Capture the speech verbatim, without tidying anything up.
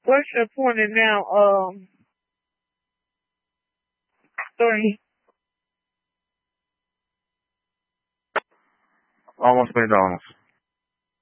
What's your appointment now? Um, three. Almost McDonald's.